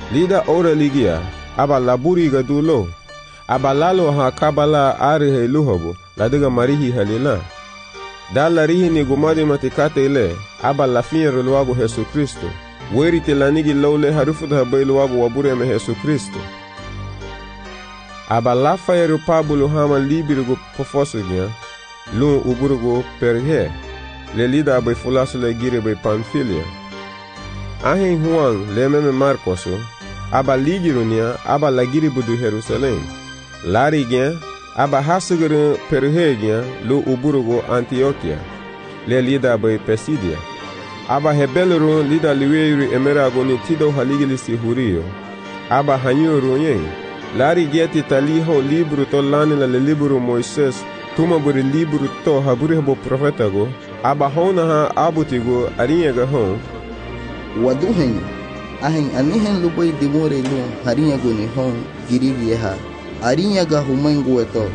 Lida ora ligia, aba laburi ga dulo. Aba lalo ha kabala ari he luhobo, ladiga marihi halila. Da larihi ni gumadi matikate ile, aba lafia ruluago Jesu Kristo. Weri te lanigi lole harufuda habai luago wabure me Jesu Kristo. Aba lafa yeru pabulu hama libirugo pofosugia, lun uburugo perhe. Le lida abai fulasu le gire bai Pamfilia. Ahin Juan le meme Marcoso, aba ligirunia, aba lagiri budu Jerusalem. Lari gen, aba hasuguru perhe gen, lu uburugo Antioquia. Le lida abai Pesidia. Aba hebeluru lida liweiru emerago ni tido haligilisi hurio. Aba hanyuru yen. Lari geti taliho libru to lanila le libru Moises, tuma buri libru to haburi habo profetago. Aba hona ha abutigo arinyaga hon. Waduhen, ahen anihen lubai dimore lu harinyago ni hon girivieha. Arinyaga humengu eto.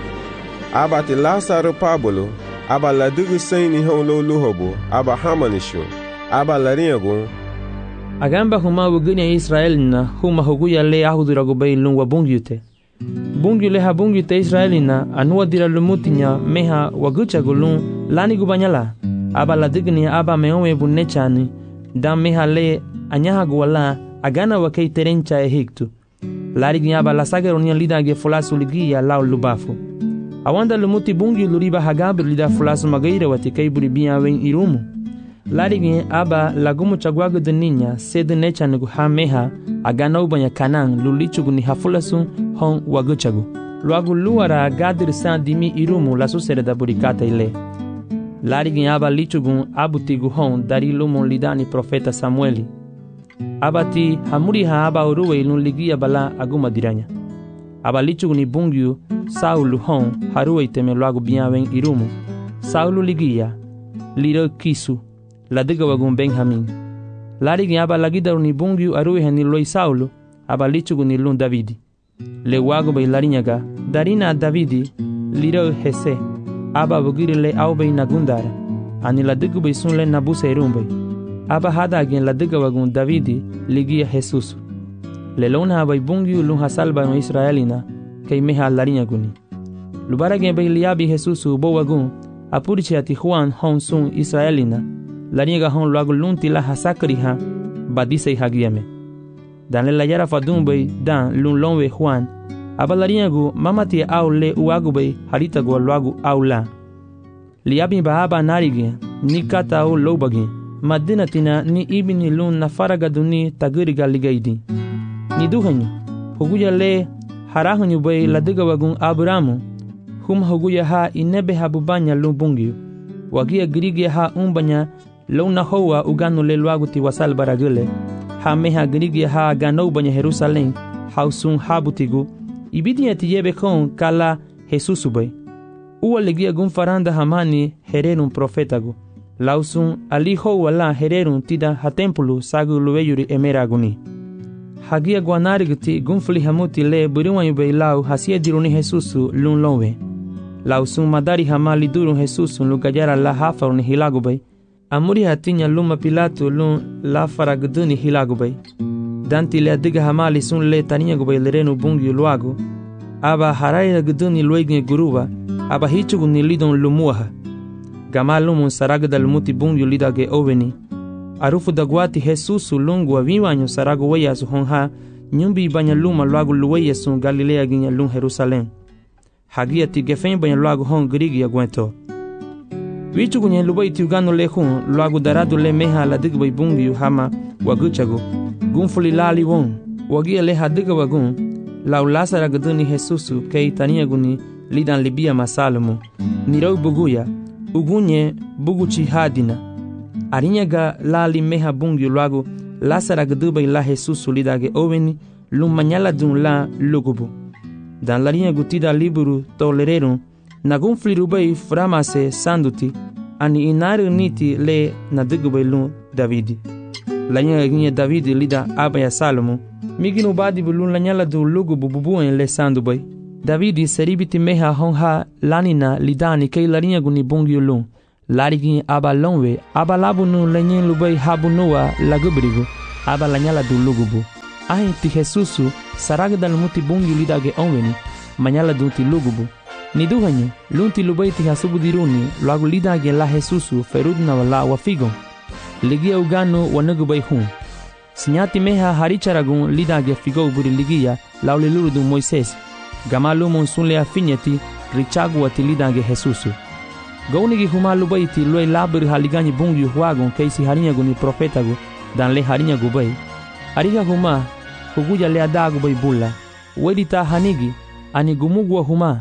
Aba ti Lazaro Pablo. Aba ladugu saini hon lo luhobo. Aba hamanisho. Aba larinyago. Agamba huma wuganya Israelina huma huguya le ahudurago bay lun wa bungyute. Bungyule ha bungyute Israelina anua dira lumutinya meha wagucha gulun lani gubanyala. Aba ladigni aba meowe bunechani dam meha le anyaha guwala agana wakei terencha ehiktu. Larigni aba la sagaronia lida ge fulasu ligia lau lubafu. Awanda lumuti bungyu luriba hagabir lida fulasu magaira watikei buribia wen irumu. Larigni aba lagumu chagwago de niña sede nechanugu ha meha agana ubanya kanang lulichugu ni hafulasu hon waguchagu. Luagu luara gadir san dimi irumu la susere da burikata ile. Larigni aba lichugu abutigu hon dari lumun lidani profeta Samueli. Abati hamuri ha aba uruwe ilun ligia bala aguma diranya. Aba lichugu ni bungyu Saulu hon haruwe iteme luagu biawen irumu. Saulu ligia liro kisu ladiga wagun Benjamin. Larigni aba lagidaru ni bungyu aruwe ni loi Saulu, aba lichugu ni lun Davidi. Le wago bay larinyaga, darina Davidi, liro hese, aba bugiri le aubay nagundara, ani ladigu bay sun le nabuse irumbay. Aba hada agen ladiga wagun Davidi, ligia Jesusu. Le lona bay bungyu lun hasalba no Israelina, kay meha larinyaguni. Lubara gen bay liabi Jesusu bo wagun, apurichi ati Juan hon sun Israelina, lariega hon luago lunti la hasakri ha badise hagiame. Dan le la yara fadumbe dan lun lonwe Juan, aba lariegu mamati au le uagu be harita go luagu au la. Liabi ba aba narige ni kata au lobagi, madina tina ni ibini lun na faraga duni tagiriga ligaidi. Ni duhanyu, huguya le harahanyu be ladiga wagun Abramu, hum huguya ha inebe habubanya lun bungiu, wagia girigia ha umbanya Lona hoa ugano le luagu ti wasal baragule, ha meha girigia ha gano banya Jerusalem, hausun habutigu, ibidia ti yebe kon kala Jesusubay. Uwa legia gun faranda hamani hererun profetagu, lausun ali hoa la hererun tida ha tempulu sagu lueyuri emeraguni. Hagia guanarigti gunfli hamuti le buriwanyubay lau hasia diruni Jesusu lun lonwe. Lausun madari hamali durun Jesusun lugayara la hafaruni hilagubay. Amuri hatinya luma Pilato lun la faragduni hilagubay. Danti le adiga hamali sun le tania gubay lerenu bungi luagu. Aba haraya gduni luegne guruba, aba hichugu ni lidon lumuaha. Gamalumun saragda lumuti bungi lidage oveni. Arufu dagwati Jesusu lungu aviwanyo saragu weya su honha, nyumbi banya luma luagu luweya sun Galilea ginya lun Jerusalem. Hagia ti gefen banya luagu hon grigi ya gwento. Wichugu nye lubay ti ugano le hun, luagu daradu le meha la digbay bungi hama waguchagu. Gunfuli lali won, wagia le hadiga wagun, lau lasara gduni Jesusu kei tania guni lidan libia masalumu. Nirau buguya, ugunye buguchi hadina. Arinyaga lali meha bungi luagu, lasara gdubay la Jesusu lidage oveni, lumanyala dun la lugubu. Dan larinha gutida liburu tolererun, nagun flirubay framase sanduti, ani inaru niti le nadigubay lun Davidi. Lanya ginye Davidi lida abaya Salomo, miginu badi bulun lanyala du lugubu bubuen le sandubay. Davidi seribiti meha honha lanina lidani kei larinha guni bungi lun, larigin aba lonwe, aba labunu lenyen lubay habunua lagubrigu, aba lanyala du lugubu. ahin ti Jesusu sarag dal muti bungyu lidage onweni manyala dunti lugubu. Ni duhanyu, lunti lubai ti hasubu diruni luagu lidage la Jesusu ferudna wala wafigon. Ligia uganu wanagubai hun. Sinyati meha haricharagun lidage figo buri ligia lauliluru du Moises. Gamalu monsunle afinyati richagu ati lidage Jesusu. Gaunigi huma lubai ti lue laburi haligani bungyu huagon keisi harinyagu ni profetagu dan le harinyagu bai. Ariga huma huguja le adagu bai bulla. Wedita hanigi ani gumugwa huma.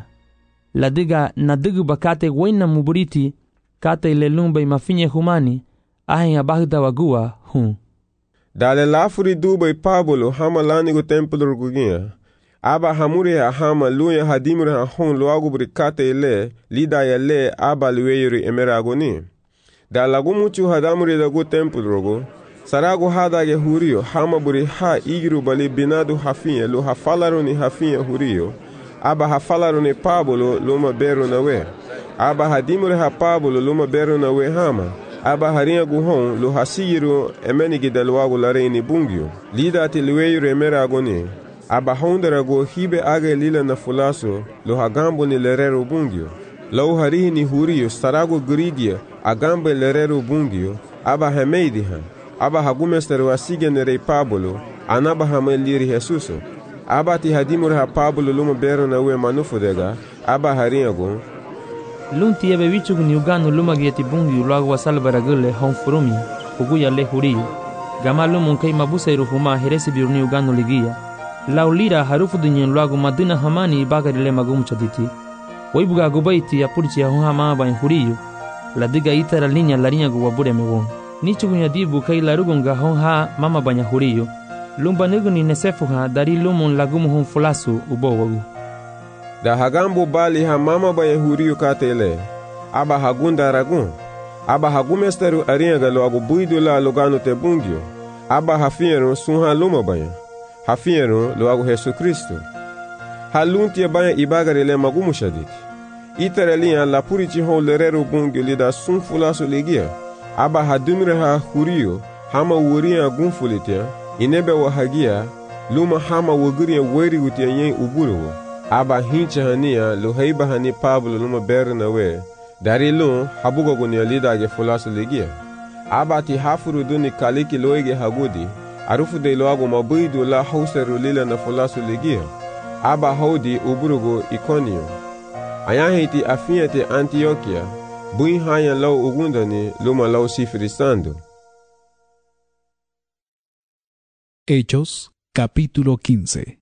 Ladiga na digu bakate wena muburiti kate lelumbai mafinye humani ahin abagda wagua hun. Dale lafuri dubai Pablo hama lanigo templo gugia. Aba hamure hama luya hadimure hon loagu brikate ile lida ya le aba lueyuri emeragoni. Da lagu muchu hadamure dagu templo rogo. Sarago hadage hurio hama buri ha igiru bali binadu hafinye lu hafalaruni hafinye hurio. Aba hafalaruni Pablo luma beru nawe. Aba hadimure ha Pablo luma beru nawe hama. Aba harinha guhon lu hasigiru emenigi dalwagu lareini bungyo. Lida ati lueyuri emeragoni. Aba hondera go hibe age lila na fulaso lo hagambo ni lerero bungyo. Lau harihi ni hurio sarago grigia agambe lerero bungyo. Aba hameidiha. Aba hagumesteru asige nerei Pablo. Anaba hameliri Jesuso. Aba ti hadimur ha Pablo luma bero na ue manufudega. Aba harinha go. Lunti ebe wichug ni uganu luma gieti bungyo luagu wasalbaragule hon furumi. Huguya le hurio. Gamalu munkei mabusairu huma heresi biruni uganu ligia. Laulira harufu dunyen luagu madina hamani bagari le magum chaditi. Waibuga gubaiti ya purchi ya hama ba huriyo. La diga itara linya larinya guwabure mewon. Nichugunya dibu kai larugunga honha mama banya huriyo. Lumba niguni nesefuha dari lumun lagumu hon fulasu ubowagu. Da hagambo bali ha mama banya huriyo katele. Aba hagunda ragun. Aba hagumesteru aringa luagu buidu la lugano te bungyo. Aba hafieru sunha luma banya. Hafiero loago Yesu Kristo. Halunti banya ibagare le magumu shaditi. Itarelia la purici hon lerero bungyo lida sunfulaso legia. Aba hadumire ha hurio hama wuria gunfulitia. Inebe wahagia luma hama wuguria weri gutia yen uburo. Aba hincha hania lo heiba hani Pablo luma berna we. Dari lo habugo gunia lida ge fulaso legia. Aba ti hafuru duni kaliki loege hagudi. Arufu de loago mabuidu la hauseru lila na fulasu legia. Aba haudi uburugo Iconio. Ayahiti afiate Antioquia. Bui haya lau ugundani luma lau sifrisando. Hechos, capítulo 15.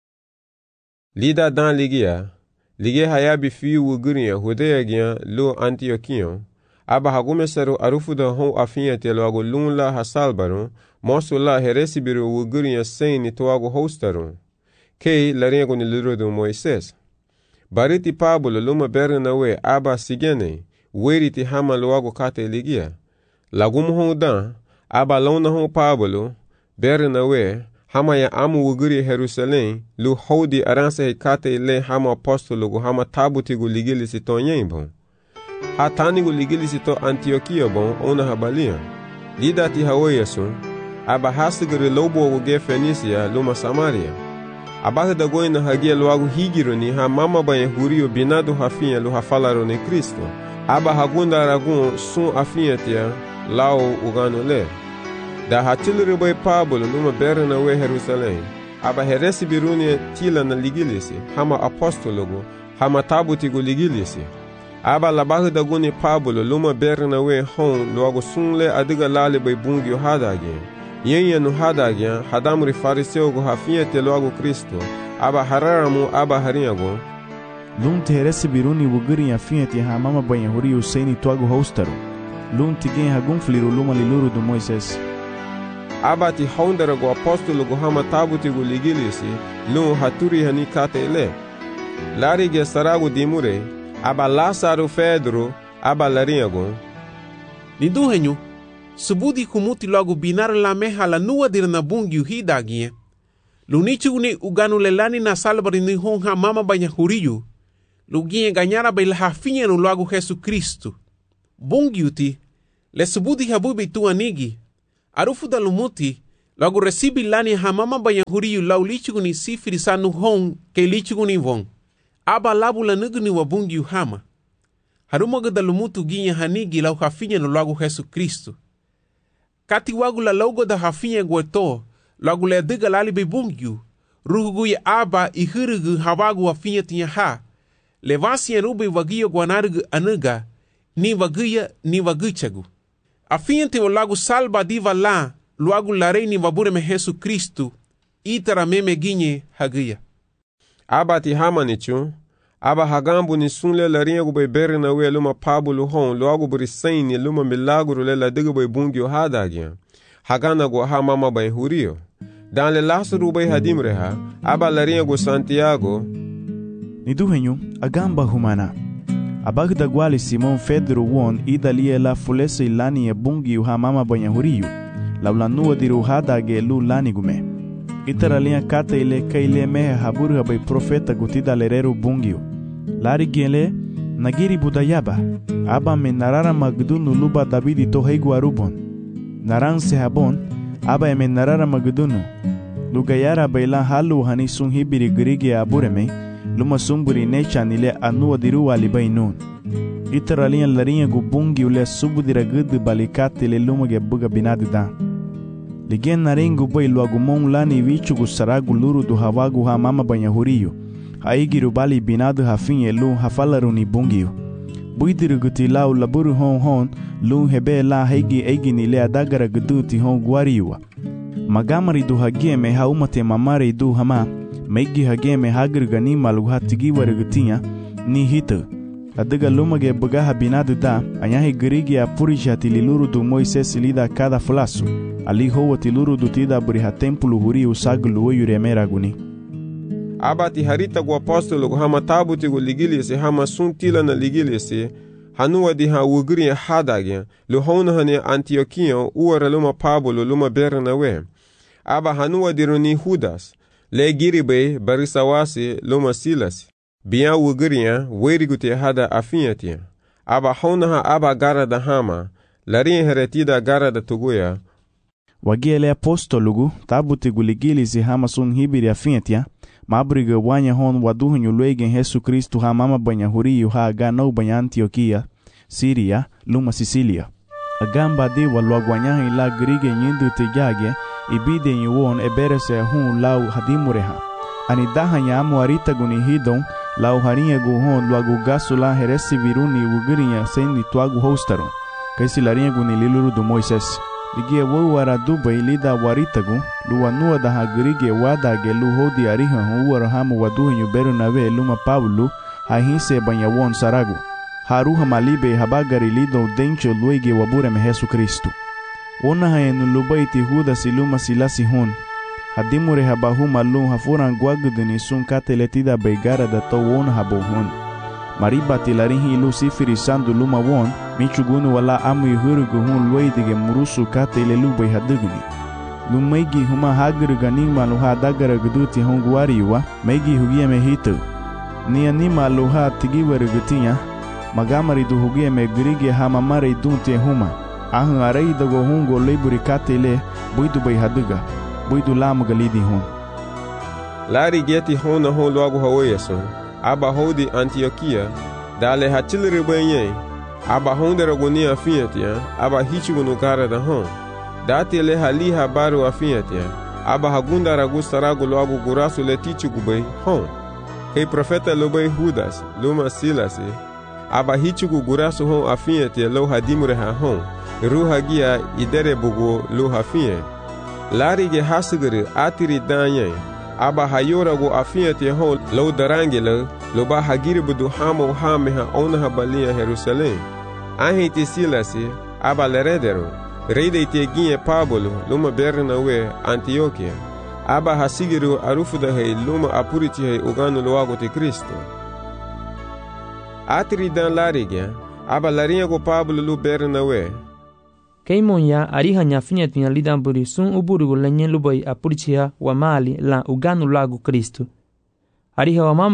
Lida dan ligia. Ligia hayabi fiu uguria hudea gia lo Antioquion. Aba hagumeseru arufu da hon afiate loago lunla hasalbaron. Mosu la heresi biru wuguria seini toago hostaron. Kei laringo ni lirodu Moises. Bariti Pablo luma berna we aba sigene. Weriti hama loago kate ligia. Lagumu hondan. Aba launa hon Pablo. Berna we. Hama ya amu wuguria Jerusalem. Lu hodi aranse kate le hama apostologu hama tabutigu ligilisi to nyembon. Hatanigu ligilisi to Antioquia bon ona habalia. Lidati hawayasun. Aba hasigari lobo wuge Fenisia luma Samaria. Aba da goina hagia loagu higironi ha mama banya hurio binado hafinha lu hafalarone Kristo. Aba hagunda ragun sun afinhatia lao ugano le. Da hatiliri boy Pablo luma berna we Jerusalem. Aba heresi biruni tila na ligilisi hama apostologo hama tabutigo ligilisi. Aba labahu da guni Pablo luma berna we hon loagu sunle adiga lale boy bungyo hadage. Yenye no hadagya hadamuri fariseu go hafiete loago Kristo. Aba hararamu aba harinyago. Lunti heresi biruni wuguri afiete ha mama banya huri usaini toago hostaru. Lunti gen hagunfliru luma liluru do Moises. Aba ti hondera go apostolo go hama tabuti go ligilisi. Lun haturi hani kate ele. Lari ge sarago dimure. Aba Lázaro Pedro. Aba larinyago. Nidu henyu. Subudi kumuti logo binar la meha la nua dir na bungi hidagie. Lunichu ni uganu lelani na salbari ni honha mama banya huriyu. Lugie ganyara bai la hafinha no logo Jesu Cristo. Bungi uti. Le subudi habubi tu anigi. Arufu da lumuti. Logo recibi lani hamama banyak huriyu lau lichuguni sifiri sanu hong ke lichuguni vong. Aba labu la nuguni wabungi hama. Haruma gada lumutu ginya hanigi lau hafinya no lagu Yesu Kristo. Kati wagu la logo da hafinya gueto, lagu le diga lali bebungiu, ruhugu ya aba ihirugu hawagu hafinya tinya ha, levasi ya rubi wagiyo guanarugu anuga, ni wagiya ni wagichagu. Afinya tiwa lagu salba diva la, luagu la reini wabure me Yesu Kristo, itara meme ginye hagiya. Aba ti hamanichu, aba hagambu ni sunle la rinha gube bere na we luma pabulu hon luagu buri saini luma milagru le la diga bai bungio hadagya. Hagana go ha mama bai hurio. Dan le lasuru bai hadimre ha, aba la rinha go Santiago. Ni duhenyu, agamba humana. Abagda gwali Simon Pedro won idalie la fulesa ilani e bungio ha mama bai hurio. Laulanua diru hadage lu lani gume. Itara linha kata ile kaile mehe haburu bai profeta gutida lereru bungio. Lari gele nagiri budayaba. Aba me narara magdunu luba Davidi to heigu arubon. Naran se habon. Aba me narara magdunu. Lugayara baila halu hani sun hibiri grige abureme. Luma sumburi necha nile anua diru alibai nun. Itara linha larinha gu bungio le subudira gudu balikate le luma ge buga binadi dan. Ligen narengu bai luagumon lani vichugu saragu luru do hawagu ha mama banha huriyo. Haigiru bali binadu hafinye lu hafalaru ni bungio. Buidiru guti lau laburu hon hon lu hebe la haigi eigi ni le adagara guduti hon guariwa. Magamari du hageme haumate mamare du hama. Meigi hageme hagir gani malu hatigi warigutinha ni hita. Adiga lumage bugaha binadu da anyahi girigi apurishi hatililuru du Moises lida cada flasu. Ali hoa tiluru du tida buriha tempulu huri usaglu oyuremera guni. Aba ti harita gu apostolo gu hama tabuti gu ligilisi hama suntila na ligilisi hanua di ha ugri hadagya lu hona hane Antiokia uara luma Pablo luma berna we. Aba hanua di runi Judas le giribe barisawasi luma Silas. Biya ugriya weri gu te hada afinyatia. Aba hona ha aba gara da hama larin heretida gara da tuguya. Wagiele apostolugu tabuti guligilisi hama sun hibiri afinyatia. Mabriga wanya hon waduhunyu luegen Yesu Kristo ha mama banha huriyu ha ganau banha Antioquia, Síria, luma Sicília. Agamba de waluaguanyaha ila grige nyindu tejage ibide nyuon eberese hun lau hadimureha. Anidaha nyamu arita guni hidon lau harinha guhon luagu gasu la heresi viruni ugrinya sendi tuagu hostaron. Kaisi larinha guni liluru do Moises. Ligie wawara dubai lida waritagu luanua da hagrige wadage lu hodi ariha huwara hamu waduhenyu beru nawe luma Pablo hahinse banha won saragu. Haruha malibe habagari lido dencho luege wabure me Yesu Kristo. Ona haenu lubaiti Judas luma silasi hon. Hadimure habahuma lu hafuran guaguduni sun kateletida beigara da to won habo hon. Mariba tilarihi lu sifiri sandu luma won. Michugunu wala amu yuhurugu hun luidige murusu kate ile lubai hadugni. Lumaigi huma hagruga nima luha dagara guduti hun guariwa, maigi hugia me hitu. Ni anima luha tigiwarugutinha, magamari du hugia me grige hamamare dunte huma. Ahun arai dago hungo leiburi kate ile buidu bai haduga, buidu lamu galidi hun. Lari geti hona hon luagu haweyason, aba hodi Antioquia, dale hachiliri benye. Aba hondera guni afinyatia, aba hichugunu gara da hon. Dati le hali habaru afinyatia, aba hagunda ragusta ragu loagu gurasu le tichugubay hon. Kei profeta lobay Judas, luma Silasi, aba hichugu gurasu hon afinyatia lo hadimure ha hon. Ruha gia idere bugu lo hafinye. Lari ge hasuguri atiri danye, aba hayora gu afinyatia hon lo darangele, loba hagiri budu hamo hameha onaha balia Jerusalem. Ahente Silasi, aba leredero, reide teginha Pablo, luma berna we Antioquia, aba hasigiru arufuda hei luma apuriti hei uganu loago te Kristo. Atri dan larigia, aba larinha go Pablo lu berna we. Keimonya ariha nyafinya tinya lidamburi sun uburu lenye lubai apuritia wa mali la uganu lago Kristo. Ariha wa mama